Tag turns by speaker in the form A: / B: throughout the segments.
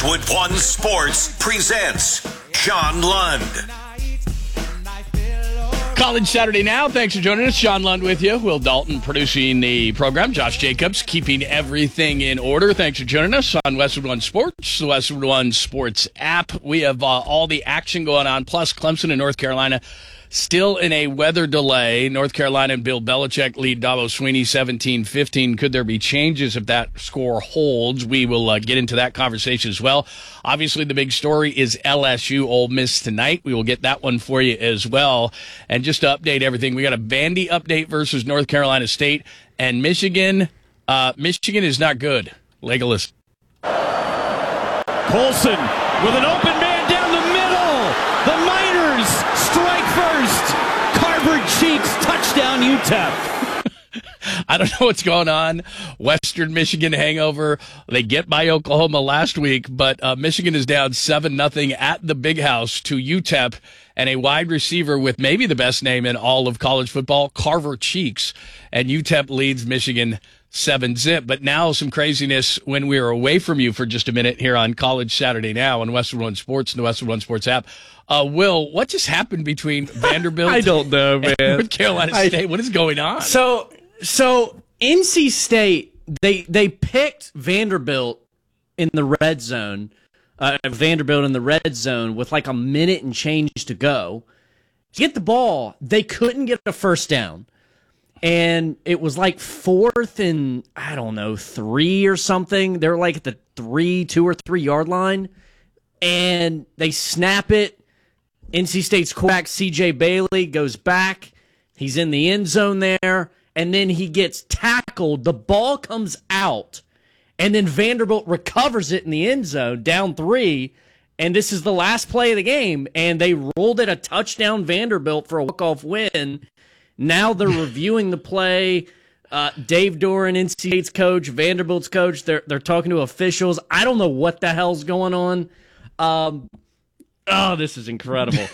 A: Westwood One Sports presents Sean Lund.
B: College Saturday Now. Thanks for joining us. Sean Lund with you. Will Dalton producing the program. Josh Jacobs keeping everything in order. Thanks for joining us on Westwood One Sports, the Westwood One Sports app. We have all the action going on, plus Clemson and North Carolina still in a weather delay. North Carolina and Bill Belichick lead Dabo Swinney 17-15. Could there be changes if that score holds? We will get into that conversation as well. Obviously, the big story is LSU Ole Miss tonight. We will get that one for you as well. And just to update everything, we got a Vandy update versus North Carolina State. And Michigan is not good. Legolas.
C: Colson with an open man down the middle. The Miners strike first. Carver Cheeks, touchdown UTEP.
B: I don't know what's going on. Western Michigan hangover. They get by Oklahoma last week, but Michigan is down 7-0 at the Big House to UTEP, and a wide receiver with maybe the best name in all of college football, Carver Cheeks, and UTEP leads Michigan 7-0. But now some craziness when we are away from you for just a minute here on College Saturday Now on Westwood One Sports and the Westwood One Sports app. Will, what just happened between Vanderbilt
D: I don't know, man.
B: and North Carolina State? What is going on?
D: So NC State, they picked Vanderbilt in the red zone, with like a minute and change to go. To get the ball, they couldn't get a first down. And it was like 4th and, 3 or something. They're like at the 2 or 3 yard line. And they snap it. NC State's quarterback, C.J. Bailey, goes back. He's in the end zone there. And then he gets tackled. The ball comes out. And then Vanderbilt recovers it in the end zone, down 3. And this is the last play of the game. And they rolled it a touchdown Vanderbilt for a walk-off win. Now they're reviewing the play. Dave Doran, NC State's coach, Vanderbilt's coach, they're talking to officials. I don't know what the hell's going on. This is incredible.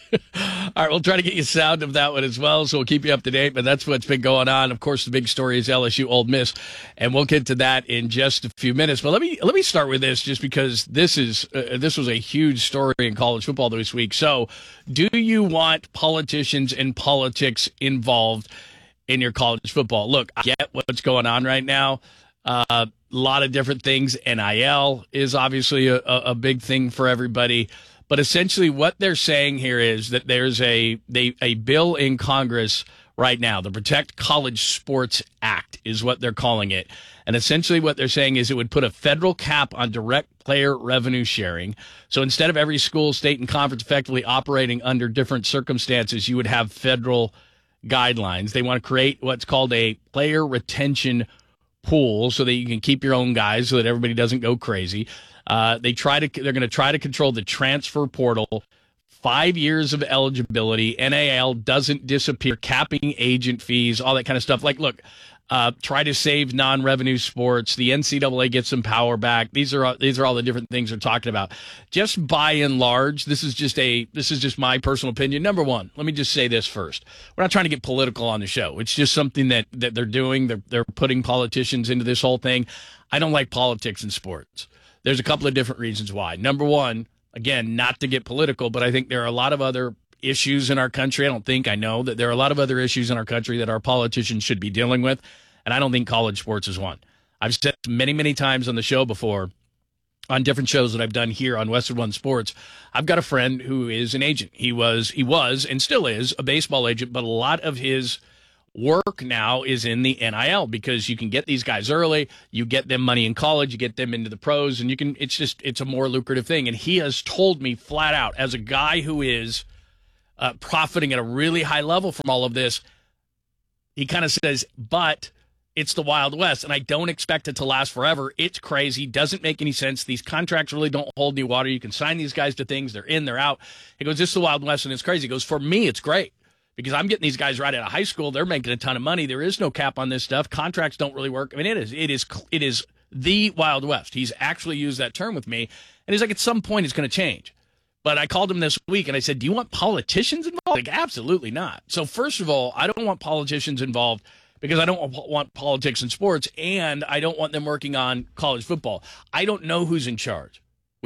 B: All right, we'll try to get you sound of that one as well, so we'll keep you up to date, but that's what's been going on. Of course, the big story is LSU Ole Miss, and we'll get to that in just a few minutes. But let me start with this, just because this was a huge story in college football this week. So, do you want politicians and politics involved in your college football? Look, I get what's going on right now. A lot of different things. NIL is obviously a big thing for everybody. But essentially what they're saying here is that there's a bill in Congress right now, the Protect College Sports Act is what they're calling it. And essentially what they're saying is it would put a federal cap on direct player revenue sharing. So instead of every school, state, and conference effectively operating under different circumstances, you would have federal guidelines. They want to create what's called a player retention pool so that you can keep your own guys so that everybody doesn't go crazy. They're going to try to control the transfer portal, 5 years of eligibility. NIL doesn't disappear, capping agent fees, all that kind of stuff. Like, look, try to save non-revenue sports. The NCAA gets some power back. These are all the different things they're talking about. Just by and large, this is just my personal opinion. Number one, let me just say this first. We're not trying to get political on the show. It's just something that they're doing. They're putting politicians into this whole thing. I don't like politics in sports. There's a couple of different reasons why. Number one, again, not to get political, but I think there are a lot of other issues in our country. I know that there are a lot of other issues in our country that our politicians should be dealing with, and I don't think college sports is one. I've said many, many times on the show before, on different shows that I've done here on Westwood One Sports, I've got a friend who is an agent. He was and still is a baseball agent, but a lot of his work now is in the NIL because you can get these guys early, you get them money in college, you get them into the pros, and it's a more lucrative thing. And he has told me flat out, as a guy who is profiting at a really high level from all of this, he kind of says, but it's the Wild West, and I don't expect it to last forever. It's crazy. Doesn't make any sense. These contracts really don't hold any water. You can sign these guys to things. They're in, they're out. He goes, this is the Wild West, and it's crazy. He goes, for me, it's great. Because I'm getting these guys right out of high school. They're making a ton of money. There is no cap on this stuff. Contracts don't really work. I mean, it is the Wild West. He's actually used that term with me. And he's like, at some point, it's going to change. But I called him this week, and I said, do you want politicians involved? Like, absolutely not. So first of all, I don't want politicians involved because I don't want politics in sports, and I don't want them working on college football. I don't know who's in charge.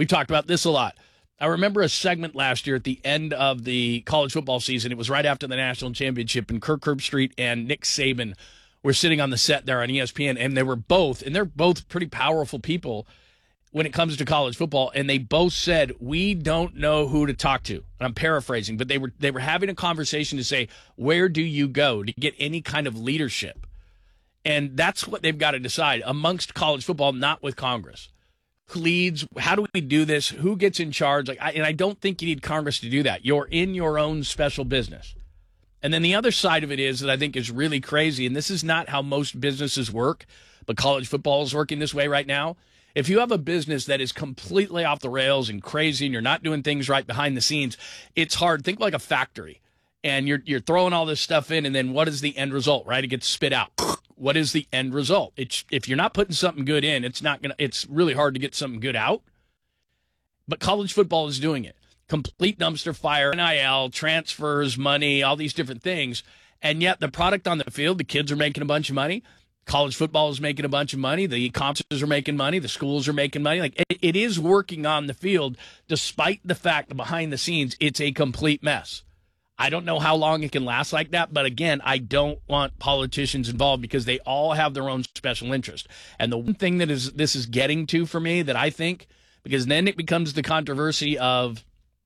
B: We talked about this a lot. I remember a segment last year at the end of the college football season. It was right after the national championship, and Kirk Herbstreit and Nick Saban were sitting on the set there on ESPN, and they're both pretty powerful people when it comes to college football, and they both said, we don't know who to talk to. And I'm paraphrasing, but they were having a conversation to say, where do you go to get any kind of leadership? And that's what they've got to decide amongst college football, not with Congress. Who leads? How do we do this? Who gets in charge? And I don't think you need Congress to do that. You're in your own special business. And then the other side of it is that I think is really crazy, and this is not how most businesses work, but college football is working this way right now. If you have a business that is completely off the rails and crazy and you're not doing things right behind the scenes, it's hard. Think like a factory. And you're throwing all this stuff in, and then what is the end result, right? It gets spit out. What is the end result? If you're not putting something good in, it's really hard to get something good out. But college football is doing it. Complete dumpster fire, NIL, transfers, money, all these different things. And yet the product on the field, the kids are making a bunch of money. College football is making a bunch of money. The conferences are making money. The schools are making money. Like it is working on the field, despite the fact that behind the scenes, it's a complete mess. I don't know how long it can last like that, but again, I don't want politicians involved because they all have their own special interest. And the one thing that this is getting to for me that I think, because then it becomes the controversy of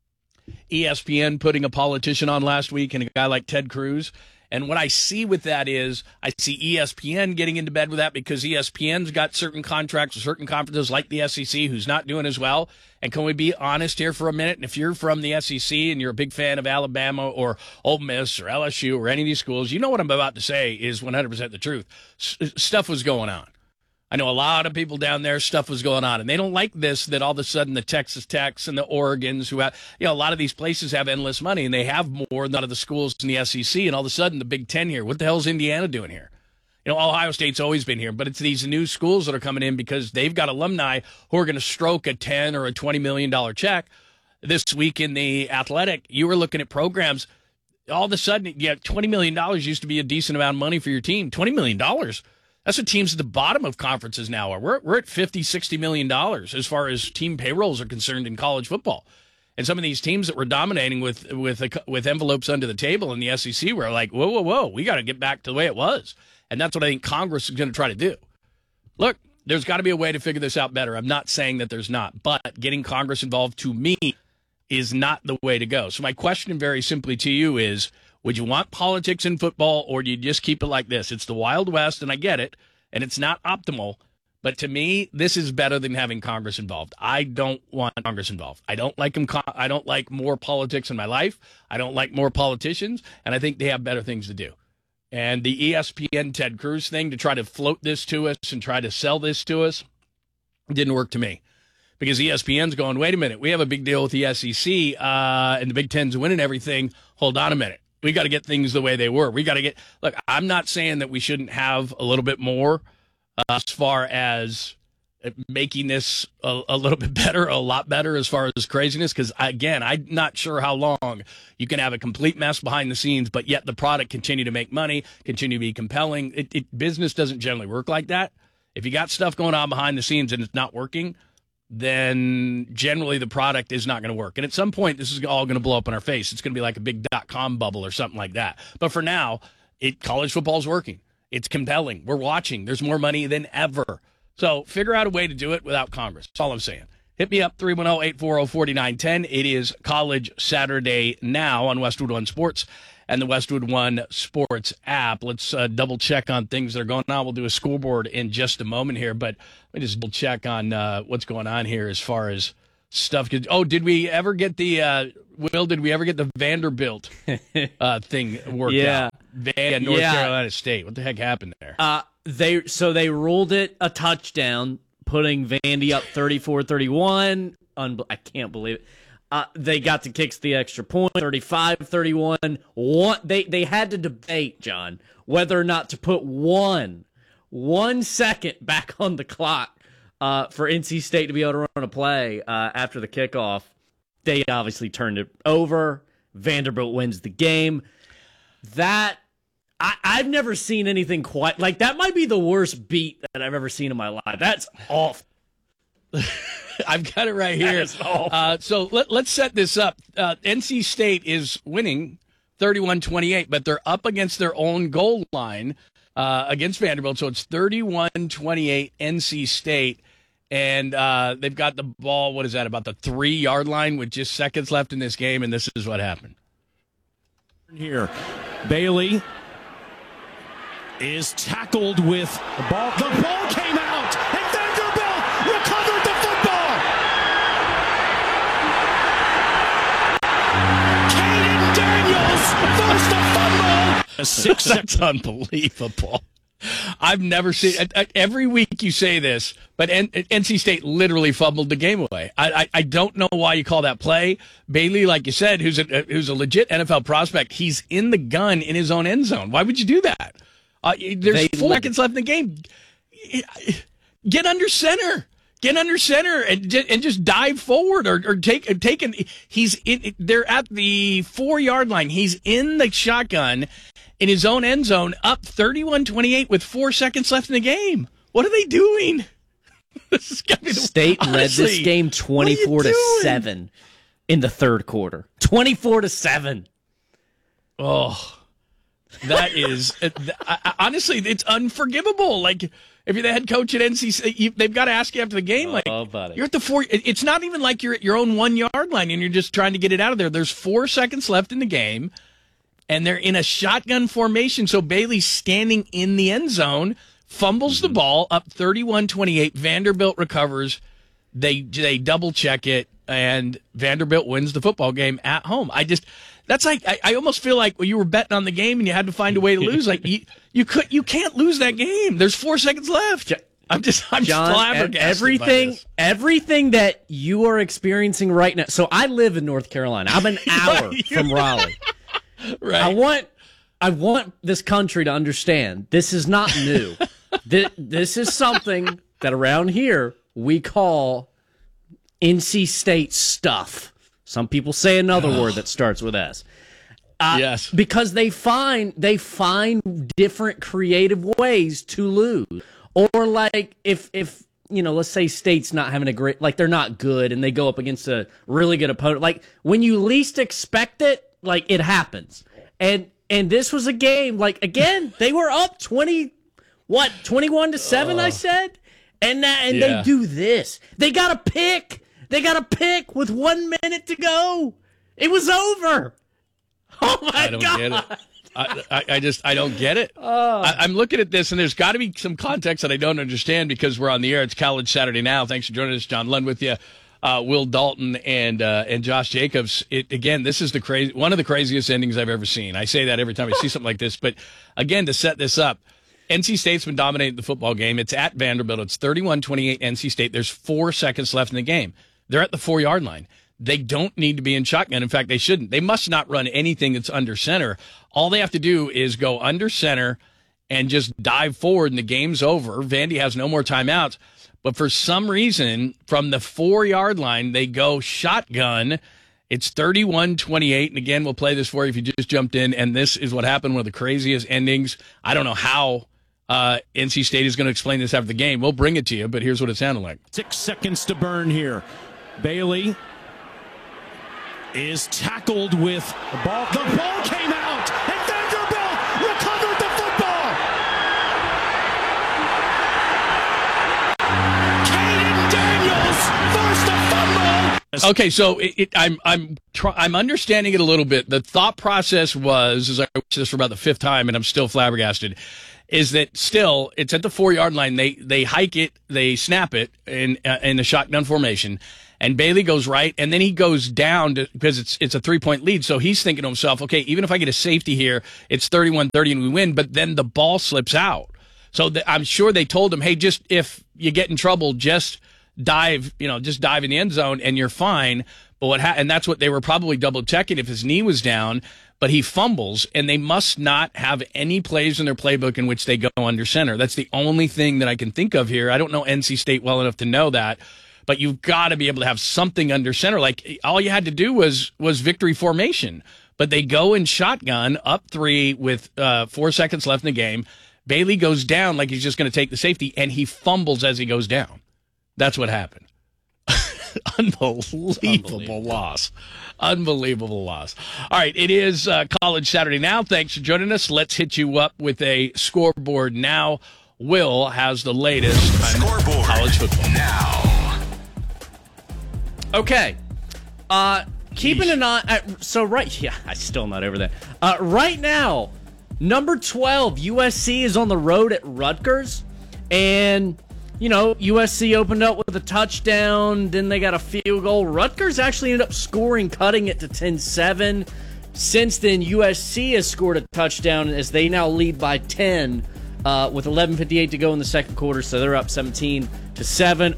B: ESPN putting a politician on last week and a guy like Ted Cruz. And what I see with that is I see ESPN getting into bed with that because ESPN's got certain contracts with certain conferences like the SEC who's not doing as well. And can we be honest here for a minute? And if you're from the SEC and you're a big fan of Alabama or Ole Miss or LSU or any of these schools, you know what I'm about to say is 100% the truth. Stuff was going on. I know a lot of people down there, stuff was going on, and they don't like this, that all of a sudden the Texas Techs and the Oregons who have, a lot of these places have endless money, and they have more than a lot of the schools in the SEC, and all of a sudden the Big Ten here. What the hell is Indiana doing here? Ohio State's always been here, but it's these new schools that are coming in because they've got alumni who are going to stroke a $10 or a $20 million check. This week in the Athletic, you were looking at programs. All of a sudden, $20 million used to be a decent amount of money for your team. $20 million. That's what teams at the bottom of conferences now are. We're at $50-60 million as far as team payrolls are concerned in college football. And some of these teams that were dominating with envelopes under the table in the SEC were like, whoa, we got to get back to the way it was. And that's what I think Congress is going to try to do. Look, there's got to be a way to figure this out better. I'm not saying that there's not, but getting Congress involved to me is not the way to go. So my question very simply to you is, would you want politics in football, or do you just keep it like this? It's the Wild West, and I get it, and it's not optimal. But to me, this is better than having Congress involved. I don't want Congress involved. I don't like them. I don't like more politics in my life. I don't like more politicians, and I think they have better things to do. And the ESPN Ted Cruz thing to try to float this to us and try to sell this to us didn't work to me. Because ESPN's going, wait a minute, we have a big deal with the SEC, and the Big Ten's winning everything. Hold on a minute. We got to get things the way they were. Look, I'm not saying that we shouldn't have a little bit more as far as making this a little bit better, a lot better as far as craziness. Because, again, I'm not sure how long you can have a complete mess behind the scenes, but yet the product continue to make money, continue to be compelling. Business doesn't generally work like that. If you got stuff going on behind the scenes and it's not working, then generally the product is not going to work. And at some point, this is all going to blow up in our face. It's going to be like a big .com bubble or something like that. But for now, college football is working. It's compelling. We're watching. There's more money than ever. So figure out a way to do it without Congress. That's all I'm saying. Hit me up, 310-840-4910. It is College Saturday now on Westwood One Sports and the Westwood One Sports app. Let's double check on things that are going on. We'll do a scoreboard in just a moment here, but let me just double check on what's going on here as far as stuff. Did we ever get the Vanderbilt thing worked out? North Carolina State. What the heck happened there?
D: They ruled it a touchdown, putting Vandy up 34-31. I can't believe it. They got to kick the extra point, 35-31. They had to debate, John, whether or not to put 1 second back on the clock for NC State to be able to run a play after the kickoff. They obviously turned it over. Vanderbilt wins the game. I've never seen anything quite like that. Might be the worst beat that I've ever seen in my life. That's awful.
B: I've got it right here. So let's set this up. NC State is winning 31-28, but they're up against their own goal line against Vanderbilt. So it's 31-28 NC State. And they've got the ball, what is that, about the 3-yard line with just seconds left in this game, and this is what happened.
C: Here, Bailey is tackled with the ball. The ball came out, and Vanderbilt recovered the football. Caden Daniels forced a fumble.
B: That's unbelievable. I've never seen every week you say this, but NC State literally fumbled the game away. I don't know why you call that play. Bailey, like you said, who's a legit NFL prospect, he's in the gun in his own end zone. Why would you do that? There's 4 seconds left in the game. Get under center. Get under center and just dive forward or take an. He's in. They're at the 4-yard line. He's in the shotgun in his own end zone, up 31-28 with 4 seconds left in the game. What are they doing? This is gonna be
D: State led this game 24-7 in the third quarter. 24-7.
B: Oh, that is honestly, it's unforgivable. Like, if you're the head coach at NC State, they've got to ask you after the game, like,
D: buddy.
B: You're at the 4. It's not even like you're at your own 1-yard line and you're just trying to get it out of there. There's 4 seconds left in the game, and they're in a shotgun formation. So Bailey's standing in the end zone, fumbles the ball, up 31-28. Vanderbilt recovers. They double check it, and Vanderbilt wins the football game at home. That's like, I almost feel like you were betting on the game and you had to find a way to lose. Like, you can't lose that game. There's 4 seconds left. I'm
D: John,
B: flabbergasted.
D: Everything that you are experiencing right now. So I live in North Carolina. I'm an hour from Raleigh.
B: Right.
D: I want this country to understand this is not new. This is something that around here we call NC State stuff. Some people say another word that starts with S.
B: Yes,
D: because they find different creative ways to lose. Or like if let's say State's not having a great, like, they're not good and they go up against a really good opponent. Like, when you least expect it, like, it happens. And this was a game, like, again, they were up 21-7, I said. And they do this. They got a pick. They got a pick with 1 minute to go. It was over. Oh my God.
B: Get it. I don't get it. I'm looking at this, and there's got to be some context that I don't understand because we're on the air. It's College Saturday Now. Thanks for joining us. John Lund with you, Will Dalton, and Josh Jacobs. Again, this is one of the craziest endings I've ever seen. I say that every time I see something like this. But again, to set this up, NC State's been dominating the football game. It's at Vanderbilt. It's 31-28 NC State. There's 4 seconds left in the game. They're at the 4-yard line. They don't need to be in shotgun. In fact, they shouldn't. They must not run anything that's under center. All they have to do is go under center and just dive forward, and the game's over. Vandy has no more timeouts. But for some reason, from the 4-yard line, they go shotgun. It's 31-28. And again, we'll play this for you if you just jumped in. And this is what happened, one of the craziest endings. I don't know how NC State is going to explain this after the game. We'll bring it to you, but here's what it sounded like.
C: 6 seconds to burn here. Bailey is tackled with the ball. The ball came out, and Vanderbilt recovered the football. Caden Daniels forced a fumble.
B: Okay, so I'm understanding it a little bit. The thought process was, as I watched this for about the 5th time, and I'm still flabbergasted, is that still it's at the 4-yard line. They hike it, they snap it in the shotgun formation. And Bailey goes right, and then he goes down because it's a 3-point lead. So he's thinking to himself, okay, even if I get a safety here, it's 31-30 and we win. But then the ball slips out. So I'm sure they told him, hey, just if you get in trouble, just dive in the end zone and you're fine. But and that's what they were probably double checking if his knee was down. But he fumbles, and they must not have any plays in their playbook in which they go under center. That's the only thing that I can think of here. I don't know NC State well enough to know that. But you've got to be able to have something under center. Like, all you had to do was victory formation. But they go in shotgun, up 3 with 4 seconds left in the game. Bailey goes down like he's just going to take the safety, and he fumbles as he goes down. That's what happened. Unbelievable loss. Unbelievable loss. All right, it is College Saturday Now. Thanks for joining us. Let's hit you up with a scoreboard now. Will has the latest on college football
A: now.
D: Okay. Keeping an eye. I'm still not over there. Right now, number 12, USC is on the road at Rutgers. And, USC opened up with a touchdown. Then they got a field goal. Rutgers actually ended up scoring, cutting it to 10-7. Since then, USC has scored a touchdown as they now lead by 10 with 11:58 to go in the second quarter. So they're up 17-7.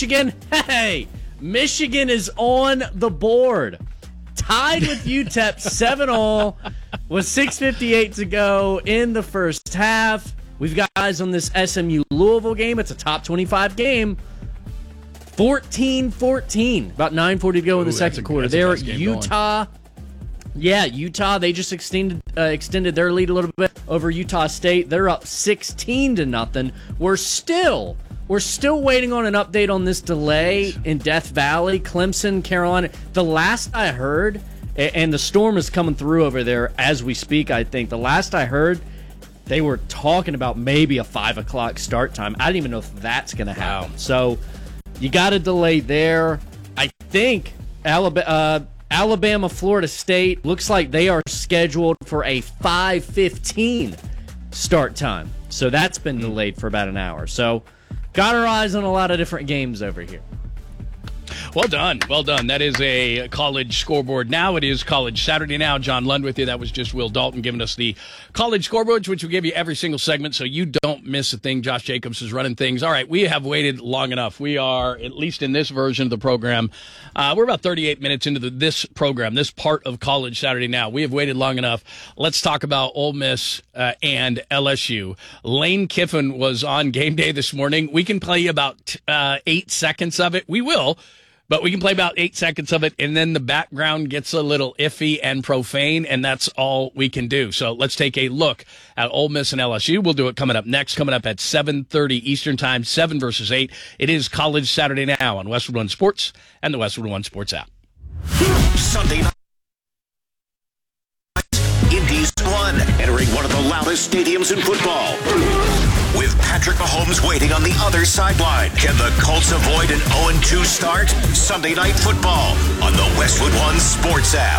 D: Michigan is on the board. Tied with UTEP 7-all with 6:58 to go in the first half. We've got eyes on this SMU Louisville game. It's a top 25 game. 14-14. About 9:40 to go in the second quarter. They're at Utah. Yeah, Utah, they just extended their lead a little bit over Utah State. They're up 16-0. We're still waiting on an update on this delay in Death Valley, Clemson, Carolina. The last I heard, and the storm is coming through over there as we speak, I think. The last I heard, they were talking about maybe a 5 o'clock start time. I don't even know if that's going to happen. Wow. So you got a delay there. I think Alabama, Florida State, looks like they are scheduled for a 5:15 start time. So that's been delayed for about an hour. So got our eyes on a lot of different games over here.
B: Well done. Well done. That is a college scoreboard now. It is College Saturday Now. John Lund with you. That was just Will Dalton giving us the college scoreboards, which we give you every single segment so you don't miss a thing. Josh Jacobs is running things. All right, we have waited long enough. We are, at least in this version of the program, we're about 38 minutes into this program, this part of College Saturday Now. We have waited long enough. Let's talk about Ole Miss and LSU. Lane Kiffin was on game day this morning. We can play about 8 seconds of it. We will. But we can play about 8 seconds of it, and then the background gets a little iffy and profane, and that's all we can do. So let's take a look at Ole Miss and LSU. We'll do it coming up next, coming up at 7:30 Eastern Time, 7 versus 8. It is College Saturday Now on Westwood One Sports and the Westwood One Sports app.
A: Sunday night. Indy's won, entering one of the loudest stadiums in football. With Patrick Mahomes waiting on the other sideline. Can the Colts avoid an 0-2 start? Sunday Night Football on the Westwood One Sports app.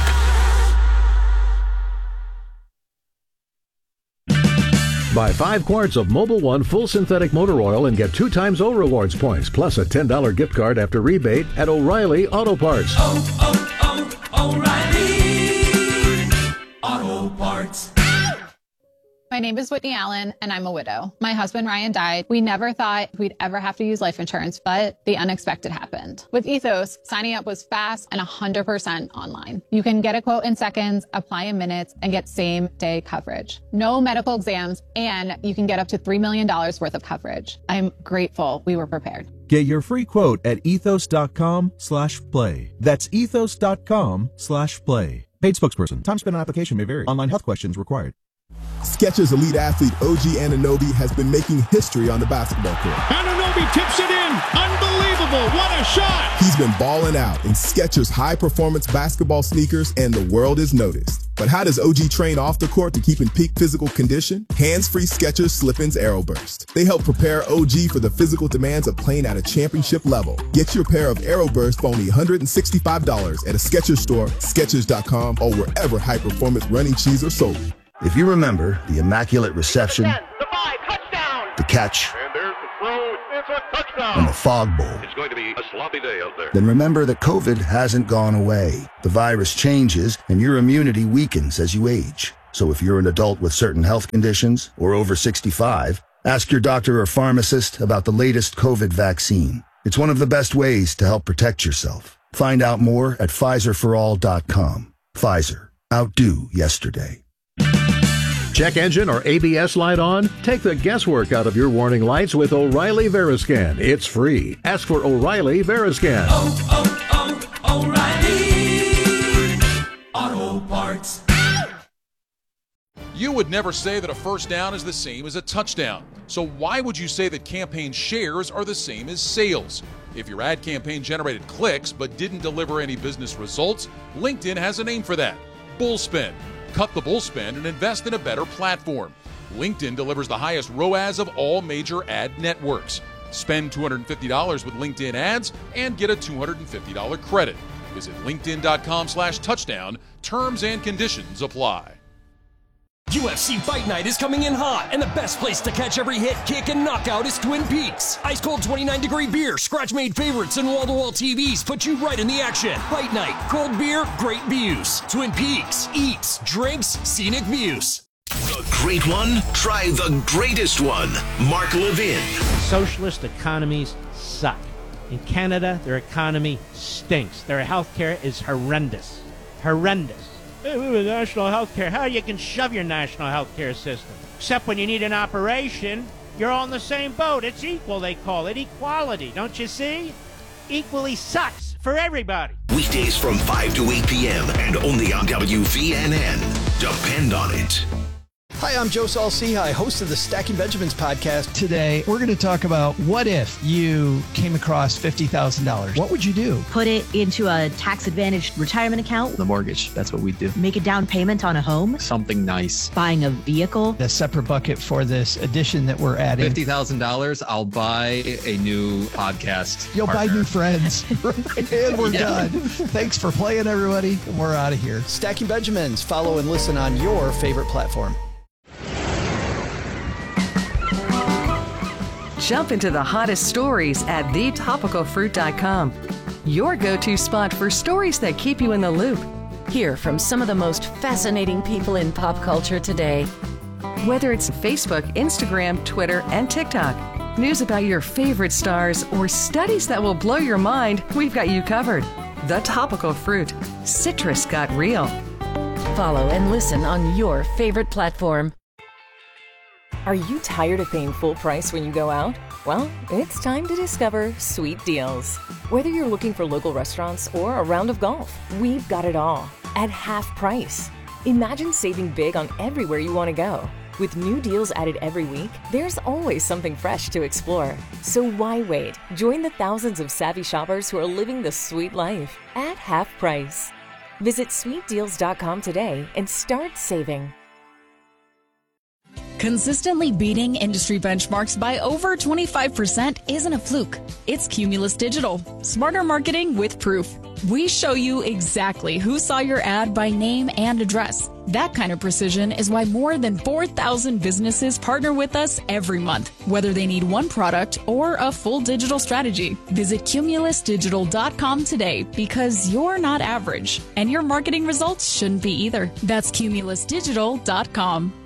E: Buy 5 quarts of Mobil 1 full synthetic motor oil and get 2 times O Rewards points, plus a $10 gift card after rebate at O'Reilly Auto Parts.
F: O'Reilly Auto Parts.
G: My name is Whitney Allen, and I'm a widow. My husband, Ryan, died. We never thought we'd ever have to use life insurance, but the unexpected happened. With Ethos, signing up was fast and 100% online. You can get a quote in seconds, apply in minutes, and get same-day coverage. No medical exams, and you can get up to $3 million worth of coverage. I'm grateful we were prepared.
H: Get your free quote at ethos.com/play. That's ethos.com/play. Paid spokesperson. Time spent on application may vary. Online health questions required.
I: Skechers elite athlete OG Anunoby has been making history on the basketball court.
C: Anunoby tips it in. Unbelievable. What a shot.
I: He's been balling out in Skechers high-performance basketball sneakers, and the world is noticed. But how does OG train off the court to keep in peak physical condition? Hands-free Skechers Slip-ins Aeroburst. They help prepare OG for the physical demands of playing at a championship level. Get your pair of Aeroburst for only $165 at a Skechers store, Skechers.com, or wherever high-performance running shoes are sold.
J: If you remember the immaculate reception, the catch, and the fog bowl,
K: it's going to be a sloppy day out there.
J: Then remember that COVID hasn't gone away. The virus changes, and your immunity weakens as you age. So if you're an adult with certain health conditions or over 65, ask your doctor or pharmacist about the latest COVID vaccine. It's one of the best ways to help protect yourself. Find out more at PfizerForAll.com. Pfizer. Outdo yesterday.
E: Check engine or ABS light on? Take the guesswork out of your warning lights with O'Reilly Veriscan. It's free. Ask for O'Reilly Veriscan.
F: O'Reilly Auto Parts.
L: You would never say that a first down is the same as a touchdown. So why would you say that campaign shares are the same as sales? If your ad campaign generated clicks but didn't deliver any business results, LinkedIn has a name for that: bullspend. Cut the bullspend and invest in a better platform. LinkedIn delivers the highest ROAS of all major ad networks. Spend $250 with LinkedIn ads and get a $250 credit. Visit linkedin.com/touchdown. Terms and conditions apply.
M: UFC Fight Night is coming in hot, and the best place to catch every hit, kick, and knockout is Twin Peaks. Ice cold 29-degree beer, scratch-made favorites, and wall-to-wall TVs put you right in the action. Fight Night, cold beer, great views. Twin Peaks, eats, drinks, scenic views.
A: The great one? Try the greatest one. Mark Levin.
C: Socialist economies suck. In Canada, their economy stinks. Their healthcare is horrendous. Horrendous. Hey, we have national healthcare. How you can shove your national healthcare system? Except when you need an operation, you're all in the same boat. It's equal, they call it. Equality, don't you see? Equally sucks for everybody.
A: Weekdays from 5 to 8 p.m. and only on WVNN. Depend on it.
N: Hi, I'm Joe Saul-Sehy, host of the Stacking Benjamins podcast.
O: Today, we're going to talk about what if you came across $50,000. What would you do?
P: Put it into a tax-advantaged retirement account.
Q: The mortgage, that's what we do.
P: Make a down payment on a home.
Q: Something nice.
P: Buying a vehicle.
O: A separate bucket for this addition that we're adding.
Q: $50,000, I'll buy a new podcast
O: You'll
Q: partner.
O: buy new friends. And we're done. Thanks for playing, everybody. We're out of here.
N: Stacking Benjamins. Follow and listen on your favorite platform.
R: Jump into the hottest stories at thetopicalfruit.com. Your go-to spot for stories that keep you in the loop. Hear from some of the most fascinating people in pop culture today. Whether it's Facebook, Instagram, Twitter, and TikTok, news about your favorite stars, or studies that will blow your mind, we've got you covered. The Topical Fruit. Citrus got real. Follow and listen on your favorite platform.
S: Are you tired of paying full price when you go out? Well, it's time to discover Sweet Deals. Whether you're looking for local restaurants or a round of golf, we've got it all at half price. Imagine saving big on everywhere you want to go. With new deals added every week, there's always something fresh to explore. So why wait? Join the thousands of savvy shoppers who are living the sweet life at half price. Visit sweetdeals.com today and start saving.
T: Consistently beating industry benchmarks by over 25% isn't a fluke. It's Cumulus Digital. Smarter marketing with proof. We show you exactly who saw your ad by name and address. That kind of precision is why more than 4,000 businesses partner with us every month, whether they need one product or a full digital strategy. Visit cumulusdigital.com today because you're not average, and your marketing results shouldn't be either. That's cumulusdigital.com.